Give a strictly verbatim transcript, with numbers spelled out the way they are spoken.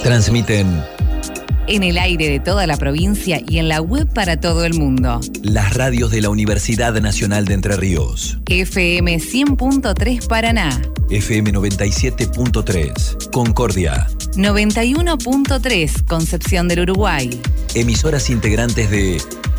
Transmiten en el aire de toda la provincia y en la web para todo el mundo. las radios de la Universidad Nacional de Entre Ríos. F M cien punto tres Paraná. F M noventa y siete punto tres Concordia. noventa y uno punto tres Concepción del Uruguay. Emisoras integrantes de